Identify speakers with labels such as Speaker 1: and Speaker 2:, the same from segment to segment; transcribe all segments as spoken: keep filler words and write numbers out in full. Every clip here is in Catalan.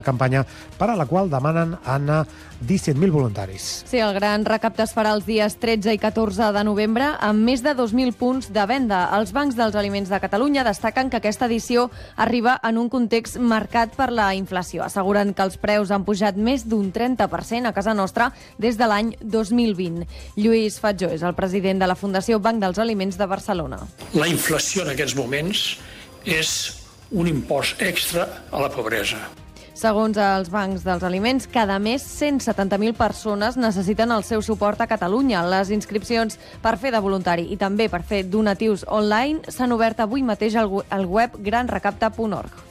Speaker 1: campanya per a la qual demanen anar disset mil voluntaris.
Speaker 2: Sí, el gran recapte es farà els dies tretze i catorze de novembre amb més de dos mil punts de venda. Els bancs dels aliments de Catalunya destaquen que aquesta edició arriba en un context marcat per la inflació. Asseguren que els preus han pujat més d'un trenta per cent a casa nostra des de l'any dos mil vint. Lluís Fatjó és el president de la Fundació Banc dels Aliments de Barcelona.
Speaker 3: La inflació en aquests moments és un impost extra a la pobresa.
Speaker 2: Segons els bancs dels aliments, cada mes cent setanta mil persones necessiten el seu suport a Catalunya. Les inscripcions per fer de voluntari i també per fer donatius online s'han obert avui mateix al web gran recapte punt org.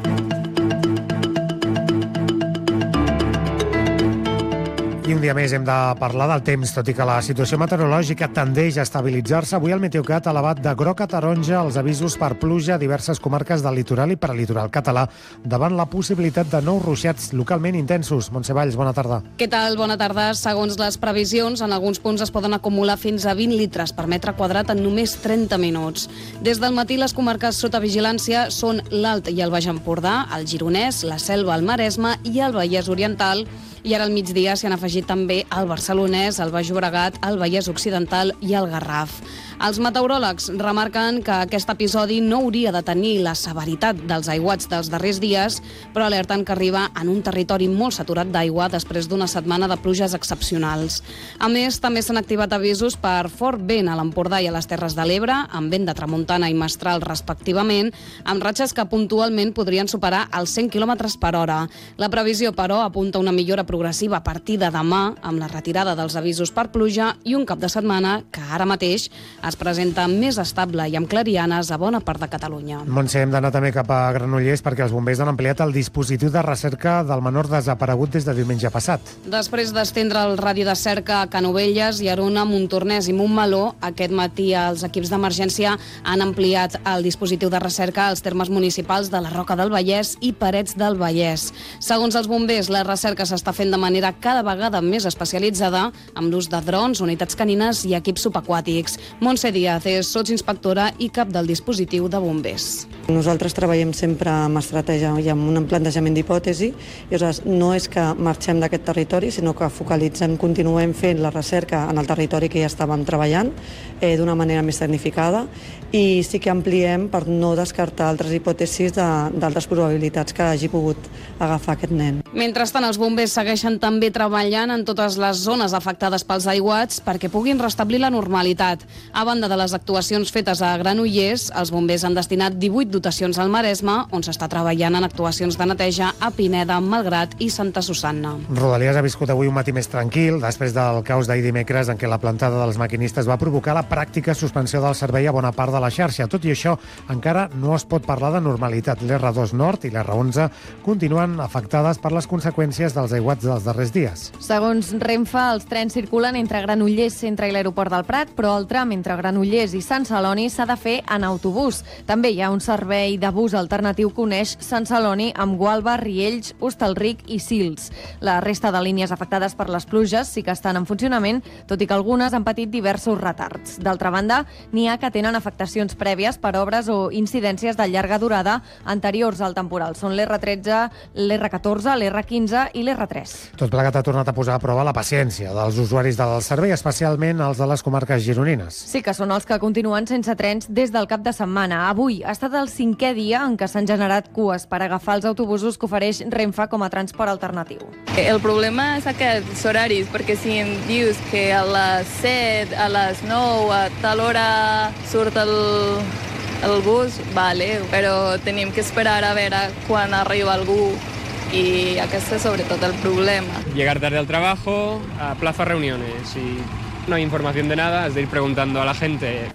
Speaker 1: I un dia més hem de parlar del temps, tot i que la situació meteorològica tendeix a estabilitzar-se. Avui el Meteocat ha elevat de groc a taronja els avisos per pluja a diverses comarques del litoral i prelitoral català davant la possibilitat de nous ruixats localment intensos. Montse Valls, bona tarda.
Speaker 4: Què tal? Bona tarda. Segons les previsions, en alguns punts es poden acumular fins a vint litres per metre quadrat en només trenta minuts. Des del matí, les comarques sota vigilància són l'Alt i el Baix Empordà, el Gironès, la Selva, el Maresme i el Vallès Oriental. I ara al migdia s'hi han afegit també el Barcelonès, el Baix Llobregat, el Vallès Occidental i el Garraf. Els meteoròlegs remarquen que aquest episodi no hauria de tenir la severitat dels aiguats dels darrers dies, però alerten que arriba en un territori molt saturat d'aigua després d'una setmana de pluges excepcionals. A més, també s'han activat avisos per fort vent a l'Empordà i a les Terres de l'Ebre, amb vent de tramuntana i mestral respectivament, amb ratxes que puntualment podrien superar els cent quilòmetres per hora. La previsió, però, apunta una millora progressiva a partir de demà, amb la retirada dels avisos per pluja i un cap de setmana que ara mateix es presenta més estable i amb clarianes a bona part de Catalunya.
Speaker 1: Montse, hem d'anar també cap a Granollers perquè els bombers han ampliat el dispositiu de recerca del menor desaparegut des de diumenge passat.
Speaker 4: Després d'estendre el radi de cerca a Canovelles, Llerona, Montornès i Montmeló, aquest matí els equips d'emergència han ampliat el dispositiu de recerca als termes municipals de la Roca del Vallès i Parets del Vallès. Segons els bombers, la recerca s'està fent de manera cada vegada més especialitzada amb l'ús de drons, unitats canines i equips subaquàtics. Montse Díaz és sotsinspectora i cap del dispositiu de bombers.
Speaker 5: Nosaltres treballem sempre amb estratègia i amb un plantejament d'hipòtesi. I, aleshores, no és que marxem d'aquest territori, sinó que focalitzem, continuem fent la recerca en el territori que ja estàvem treballant eh, d'una manera més tecnificada i sí que ampliem per no descartar altres hipòtesis d'altres probabilitats que hagi pogut agafar aquest nen.
Speaker 4: Mentrestant, els bombers segueixen també treballant en totes les zones afectades pels aiguats perquè puguin restablir la normalitat. A banda de les actuacions fetes a Granollers, els bombers han destinat divuit dotacions al Maresme, on s'està treballant en actuacions de neteja a Pineda, Malgrat i Santa Susanna.
Speaker 1: Rodalies ha viscut avui un matí més tranquil, després del caos d'ahir dimecres en què la plantada dels maquinistes va provocar la pràctica suspensió del servei a bona part de la xarxa. Tot i això, encara no es pot parlar de normalitat. l'erre dos Nord i l'erre onze continuen afectades per les conseqüències dels aiguats dels darrers dies.
Speaker 2: Segons Renfe, els trens circulen entre Granollers Centre i l'aeroport del Prat, però el tram entre Granollers i Sant Celoni s'ha de fer en autobús. També hi ha un servei de bus alternatiu que uneix Sant Celoni amb Gualba, Riells, Hostalric i Sils. La resta de línies afectades per les pluges sí que estan en funcionament, tot i que algunes han patit diversos retards. D'altra banda, n'hi ha que tenen afectacions prèvies per obres o incidències de llarga durada anteriors al temporal. Són l'erre tretze, l'erre catorze, l'erre quinze i l'erre tres.
Speaker 1: Tot plegat ha tornat a posar a prova la paciència dels usuaris del servei, especialment els de les comarques gironines.
Speaker 2: Sí que són els que continuen sense trens des del cap de setmana. Avui ha estat el cinquè dia en què s'han generat cues per agafar els autobusos que ofereix Renfe com a transport alternatiu.
Speaker 6: El problema és aquests horaris, perquè si em dius que a les set, a les nou, a tal hora surt el, el bus, vale, però tenim que esperar a veure quan arriba algú. Y aquest és sobretot el problema.
Speaker 7: Llegar tarde al trabajo, a plaza reuniones y no hay información de nada, has de ir preguntando a la gente.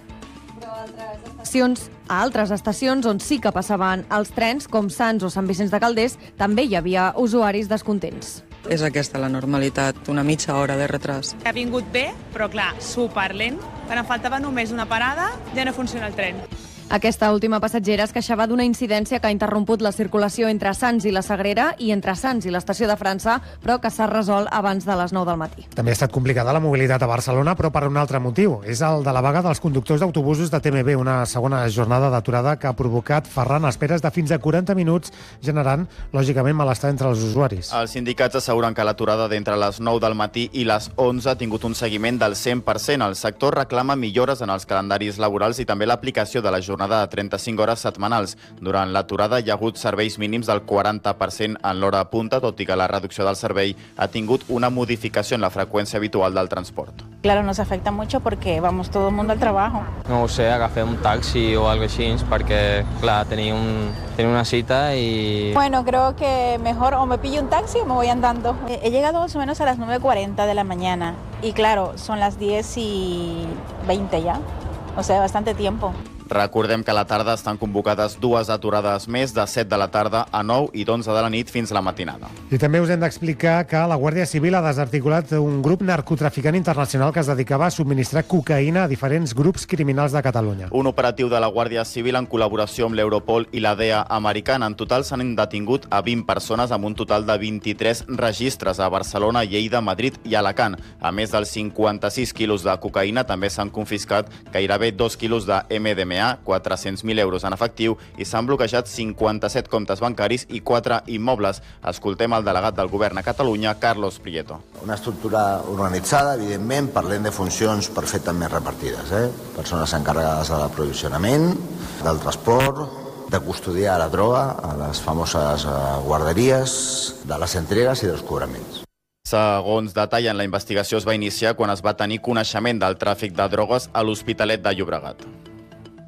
Speaker 2: A altres estacions on sí que passaven els trens, com Sants o Sant Vicenç de Calders, també hi havia usuaris descontents.
Speaker 8: És aquesta la normalitat, una mitja hora de retras.
Speaker 9: Ha vingut bé, però clar, superlent. Quan em faltava només una parada, ja no funciona el tren.
Speaker 2: Aquesta última passatgera es queixava d'una incidència que ha interromput la circulació entre Sants i la Sagrera i entre Sants i l'estació de França, però que s'ha resolt abans de les nou del matí.
Speaker 1: També ha estat complicada la mobilitat a Barcelona, però per un altre motiu. És el de la vaga dels conductors d'autobusos de T M B, una segona jornada d'aturada que ha provocat Ferran esperes de fins a quaranta minuts, generant, lògicament, malestar entre els usuaris.
Speaker 9: Els sindicats asseguren que l'aturada d'entre les nou del matí i les onze ha tingut un seguiment del cent per cent. El sector reclama millores en els calendaris laborals i també l'aplicació de la jornada de trenta-cinc hores setmanals. Durant l'aturada hi ha hagut serveis mínims del quaranta per cent en l'hora punta, tot i que la reducció del servei ha tingut una modificació en la freqüència habitual del transport.
Speaker 10: Claro, nos afecta mucho porque vamos todo el mundo al trabajo.
Speaker 11: No ho sé, agafem un taxi o algo així, perquè, clar, tenia, un, tenia una cita y...
Speaker 10: Bueno, creo que mejor o me pillo un taxi o me voy andando. He llegado más o menos a las nueve cuarenta de la mañana y claro, son las diez y veinte ya, o sea, bastante tiempo.
Speaker 9: Recordem que a la tarda estan convocades dues aturades més, de set de la tarda a nou i d'onze de la nit fins a la matinada.
Speaker 1: I també us hem d'explicar que la Guàrdia Civil ha desarticulat un grup narcotraficant internacional que es dedicava a subministrar cocaïna a diferents grups criminals de Catalunya.
Speaker 9: Un operatiu de la Guàrdia Civil en col·laboració amb l'Europol i la D E A americana. En total s'han detingut a vint persones amb un total de vint-i-tres registres a Barcelona, Lleida, Madrid i Alacant. A més dels cinquanta-sis quilos de cocaïna, també s'han confiscat gairebé dos quilos de M D M A, quatre-cents mil euros en efectiu i s'han bloquejat cinquanta-set comptes bancaris i quatre immobles. Escoltem el delegat del govern a Catalunya, Carlos Prieto.
Speaker 12: Una estructura organitzada, evidentment, parlem de funcions perfectament repartides. Eh? Persones encarregades de l'aprovisionament, del transport, de custodiar la droga a les famoses guarderies, de les entregues i dels cobraments.
Speaker 9: Segons detallen, la investigació es va iniciar quan es va tenir coneixement del tràfic de drogues a l'Hospitalet de Llobregat.